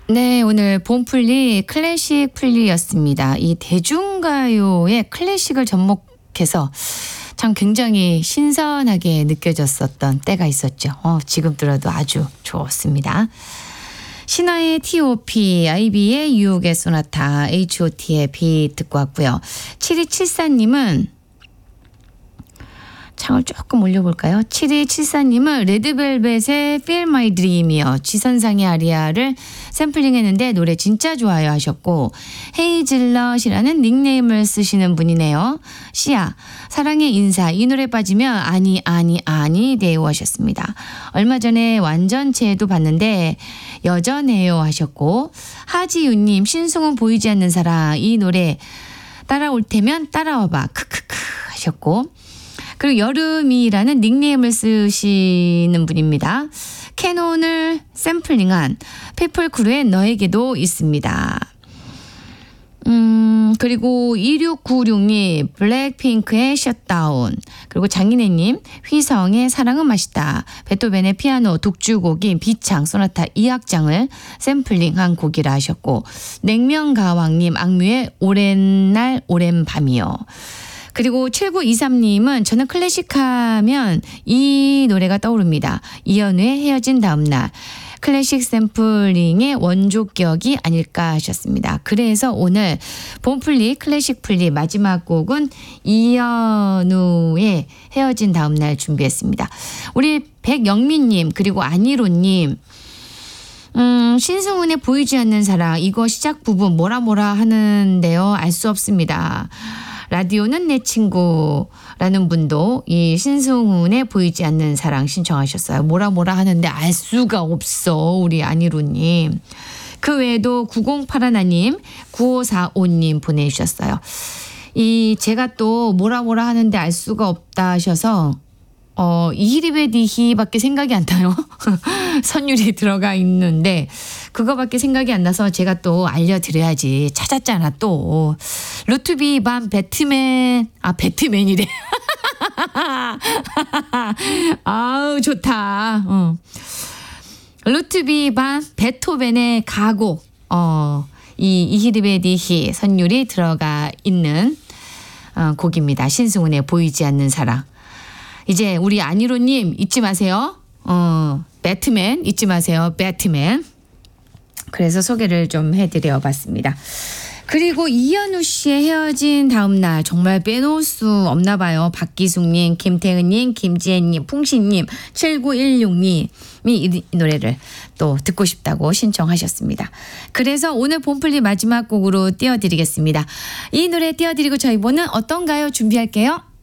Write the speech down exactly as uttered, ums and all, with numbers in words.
네, 오늘 봄플리 클래식 플리였습니다. 이 대중가요의 클래식을 접목해서 참 굉장히 신선하게 느껴졌었던 때가 있었죠. 어, 지금 들어도 아주 좋습니다. 신화의 티 오 피, 아이비의 유혹의 소나타, 에이치 오 티의 비 듣고 왔고요. 칠이칠사님은 창을 조금 올려볼까요? 칠이칠사님은 레드벨벳의 Feel My Dream이요. 지선상의 아리아를 샘플링했는데 노래 진짜 좋아요 하셨고, 헤이즐넛이라는 닉네임을 쓰시는 분이네요. 씨야, 사랑의 인사, 이 노래 빠지면 아니 아니 아니 네요 하셨습니다. 얼마 전에 완전체도 봤는데 여전해요 하셨고, 하지윤님 신승훈 보이지 않는 사랑, 이 노래 따라올 테면 따라와봐 크크크 하셨고, 그리고 여름이라는 닉네임을 쓰시는 분입니다. 캐논을 샘플링한 피플크루의 너에게도 있습니다. 음, 그리고 이육구육님 블랙핑크의 셧다운, 그리고 장인애님 휘성의 사랑은 맛있다, 베토벤의 피아노 독주곡인 비창 소나타 이 악장을 샘플링한 곡이라 하셨고, 냉면가왕님 악뮤의 오랜 날 오랜 밤이요. 그리고 칠구이삼님은 저는 클래식하면 이 노래가 떠오릅니다. 이현우의 헤어진 다음날, 클래식 샘플링의 원조격이 아닐까 하셨습니다. 그래서 오늘 봄플리 클래식 플리 마지막 곡은 이현우의 헤어진 다음날 준비했습니다. 우리 백영민님 그리고 안희로님, 음, 신승훈의 보이지 않는 사랑, 이거 시작 부분 뭐라 뭐라 하는데요. 알 수 없습니다. 라디오는 내 친구라는 분도 이 신승훈의 보이지 않는 사랑 신청하셨어요. 뭐라 뭐라 하는데 알 수가 없어, 우리 안희로님. 그 외에도 구공팔일님, 구오사오님 보내주셨어요. 이 제가 또 뭐라 뭐라 하는데 알 수가 없다 하셔서 어, 이히리베디히밖에 생각이 안 나요. 선율이 들어가 있는데 그거밖에 생각이 안 나서 제가 또 알려드려야지 찾았잖아 또. 루트비 반 배트맨, 아 배트맨이래. 아우 좋다. 어. 루트비 반 베토벤의 가곡, 어, 이 이히리베디히 선율이 들어가 있는 어, 곡입니다. 신승훈의 보이지 않는 사랑. 이제 우리 안희로님 잊지 마세요. 어, 배트맨 잊지 마세요. 배트맨. 그래서 소개를 좀 해드려 봤습니다. 그리고 이현우 씨의 헤어진 다음날 정말 빼놓을 수 없나 봐요. 박기숙님, 김태은님, 김지혜님, 풍신님, 칠구일육님이 이 노래를 또 듣고 싶다고 신청하셨습니다. 그래서 오늘 봄플리 마지막 곡으로 띄워드리겠습니다. 이 노래 띄워드리고 저희 보는 어떤가요? 준비할게요.